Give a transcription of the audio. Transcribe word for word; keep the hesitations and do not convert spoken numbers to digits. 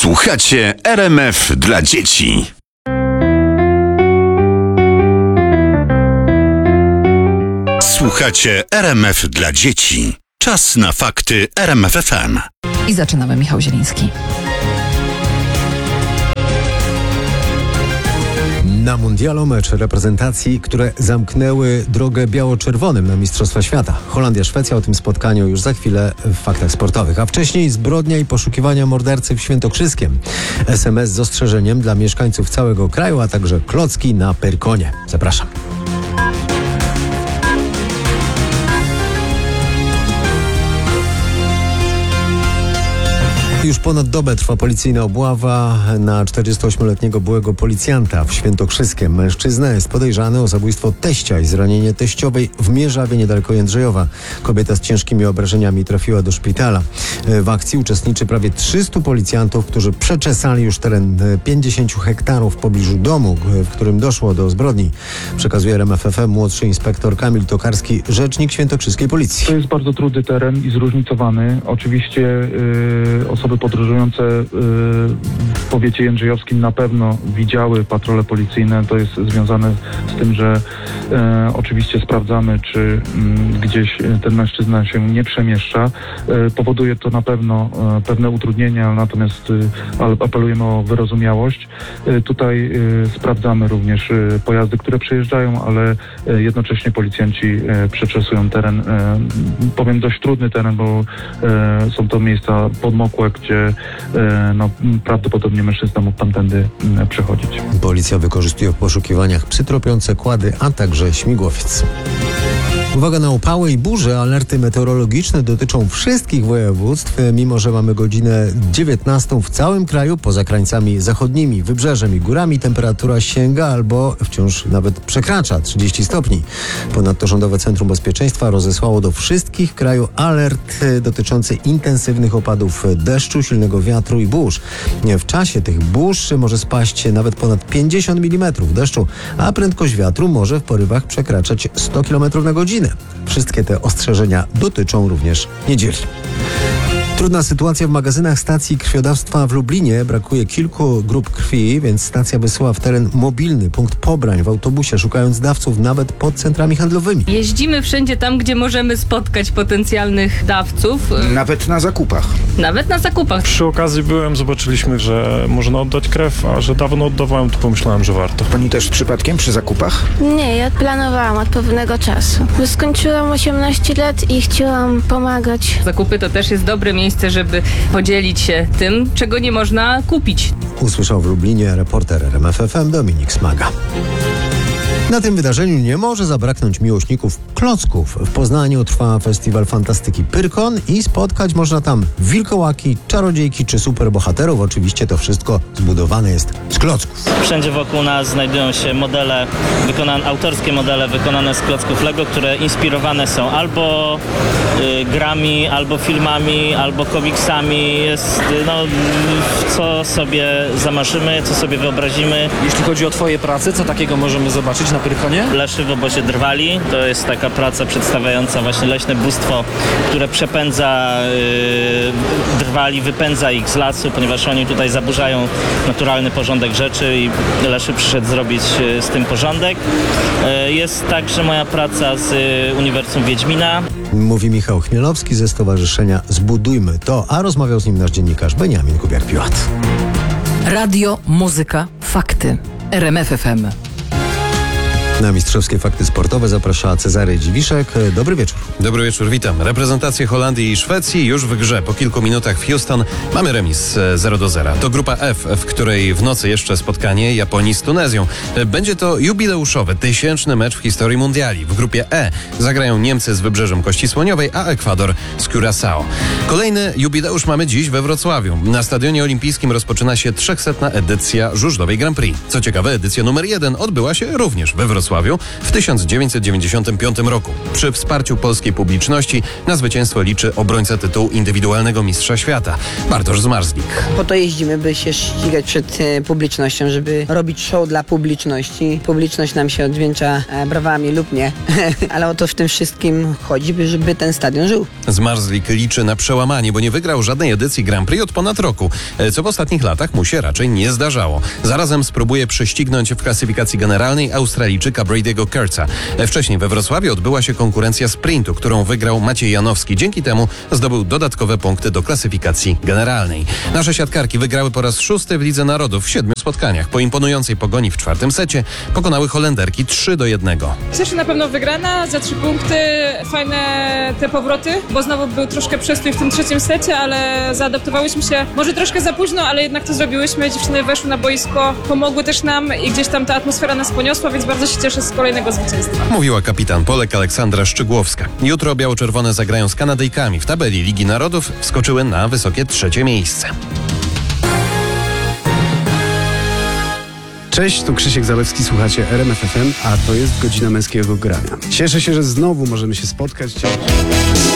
Słuchacie R M F dla dzieci. Słuchacie R M F dla dzieci. Czas na fakty R M F F M. I zaczynamy. Michał Zieliński. Na mundialu mecz reprezentacji, które zamknęły drogę biało-czerwonym na Mistrzostwa Świata. Holandia-Szwecja, o tym spotkaniu już za chwilę w faktach sportowych. A wcześniej zbrodnia i poszukiwania mordercy w Świętokrzyskiem. S M S z ostrzeżeniem dla mieszkańców całego kraju, a także klocki na Pyrkonie. Zapraszam. Już ponad dobę trwa policyjna obława na czterdziestoośmioletniego byłego policjanta w Świętokrzyskiem. Mężczyzna jest podejrzany o zabójstwo teścia i zranienie teściowej w Mierzawie niedaleko Jędrzejowa. Kobieta z ciężkimi obrażeniami trafiła do szpitala. W akcji uczestniczy prawie trzystu policjantów, którzy przeczesali już teren pięćdziesięciu hektarów w pobliżu domu, w którym doszło do zbrodni. Przekazuje R M F F M młodszy inspektor Kamil Tokarski, rzecznik świętokrzyskiej policji. To jest bardzo trudny teren i zróżnicowany. Oczywiście yy, osoby podróżujące yy, w powiecie jędrzejowskim na pewno widziały patrole policyjne. To jest związane z tym, że yy, oczywiście sprawdzamy, czy yy, gdzieś ten mężczyzna się nie przemieszcza. Yy, powoduje to na pewno yy, pewne utrudnienia, natomiast yy, apelujemy o wyrozumiałość. Yy, tutaj yy, sprawdzamy również yy, pojazdy, które przejeżdżają, ale yy, jednocześnie policjanci yy, przeczesują teren. Yy, powiem dość trudny teren, bo yy, są to miejsca podmokłe, gdzie no, prawdopodobnie mężczyzna mógł tamtędy przechodzić. Policja wykorzystuje w poszukiwaniach psy tropiące, kłady, a także śmigłowiec. Uwaga na upały i burze. Alerty meteorologiczne dotyczą wszystkich województw, mimo że mamy godzinę dziewiętnastą w całym kraju. Poza krańcami zachodnimi, wybrzeżem i górami temperatura sięga albo wciąż nawet przekracza trzydzieści stopni. Ponadto Rządowe Centrum Bezpieczeństwa rozesłało do wszystkich w kraju alert dotyczący intensywnych opadów deszczu, silnego wiatru i burz. W czasie tych burz może spaść nawet ponad pięćdziesiąt milimetrów deszczu, a prędkość wiatru może w porywach przekraczać sto kilometrów na godzinę. Wszystkie te ostrzeżenia dotyczą również niedzieli. Trudna sytuacja w magazynach stacji krwiodawstwa w Lublinie. Brakuje kilku grup krwi, więc stacja wysyła w teren mobilny punkt pobrań w autobusie, szukając dawców nawet pod centrami handlowymi. Jeździmy wszędzie tam, gdzie możemy spotkać potencjalnych dawców. Nawet na zakupach. Nawet na zakupach. Przy okazji byłem, zobaczyliśmy, że można oddać krew, a że dawno oddawałem, to pomyślałem, że warto. Pani też przypadkiem przy zakupach? Nie, ja planowałam od pewnego czasu. Skończyłam osiemnaście lat i chciałam pomagać. Zakupy to też jest dobre miejsce, żeby podzielić się tym, czego nie można kupić. Usłyszał w Lublinie reporter R M F F M Dominik Smaga. Na tym wydarzeniu nie może zabraknąć miłośników klocków. W Poznaniu trwa festiwal fantastyki Pyrkon i spotkać można tam wilkołaki, czarodziejki czy superbohaterów. Oczywiście to wszystko zbudowane jest z klocków. Wszędzie wokół nas znajdują się modele, wykonane, autorskie modele wykonane z klocków Lego, które inspirowane są albo y, grami, albo filmami, albo komiksami. Jest no, co sobie zamarzymy, co sobie wyobrazimy. Jeśli chodzi o twoje prace, co takiego możemy zobaczyć na Pyrkonie? Leszy w obozie Drwali to jest taka praca przedstawiająca właśnie leśne bóstwo, które przepędza yy, drwali, wypędza ich z lasu, ponieważ oni tutaj zaburzają naturalny porządek rzeczy i Leszy przyszedł zrobić yy, z tym porządek. Yy, jest także moja praca z yy, Uniwersum Wiedźmina. Mówi Michał Chmielowski ze Stowarzyszenia Zbudujmy to, a rozmawiał z nim nasz dziennikarz Beniamin Kubiak-Piłat. Radio, muzyka, fakty. R M F F M. Na mistrzowskie fakty sportowe zaprasza Cezary Dziwiszek. Dobry wieczór. Dobry wieczór, witam. Reprezentacje Holandii i Szwecji już w grze. Po kilku minutach w Houston mamy remis zero do zera. To grupa F, w której w nocy jeszcze spotkanie Japonii z Tunezją. Będzie to jubileuszowy, tysięczny mecz w historii mundiali. W grupie E zagrają Niemcy z Wybrzeżem Kości Słoniowej, a Ekwador z Curaçao. Kolejny jubileusz mamy dziś we Wrocławiu. Na Stadionie Olimpijskim rozpoczyna się trzechsetna edycja Żużlowej Grand Prix. Co ciekawe, edycja numer jeden odbyła się również we Wrocławiu. Wrocławiu w tysiąc dziewięćset dziewięćdziesiątym piątym roku. Przy wsparciu polskiej publiczności na zwycięstwo liczy obrońca tytułu indywidualnego mistrza świata, Bartosz Zmarzlik. Po to jeździmy, by się ścigać przed e, publicznością, żeby robić show dla publiczności. Publiczność nam się odwdzięcza e, brawami lub nie, ale o to w tym wszystkim chodzi, by, żeby ten stadion żył. Zmarzlik liczy na przełamanie, bo nie wygrał żadnej edycji Grand Prix od ponad roku, co w ostatnich latach mu się raczej nie zdarzało. Zarazem spróbuje prześcignąć w klasyfikacji generalnej Australijczyka Brady'ego Kurtza. Wcześniej we Wrocławiu odbyła się konkurencja sprintu, którą wygrał Maciej Janowski. Dzięki temu zdobył dodatkowe punkty do klasyfikacji generalnej. Nasze siatkarki wygrały po raz szósty w Lidze Narodów w siedmiu spotkaniach. Po imponującej pogoni w czwartym secie pokonały Holenderki trzy do jednego. Cieszy na pewno wygrana za trzy punkty, fajne te powroty, bo znowu był troszkę przestój w tym trzecim secie, ale zaadaptowałyśmy się może troszkę za późno, ale jednak to zrobiłyśmy. Dziewczyny weszły na boisko, pomogły też nam i gdzieś tam ta atmosfera nas poniosła, więc bardzo się cieszę z kolejnego zwycięstwa. Mówiła kapitan Polek Aleksandra Szczygłowska. Jutro biało-czerwone zagrają z Kanadyjkami. W tabeli Ligi Narodów wskoczyły na wysokie trzecie miejsce. Cześć, tu Krzysiek Zalewski, słuchacie R M F F M, a to jest godzina męskiego grania. Cieszę się, że znowu możemy się spotkać.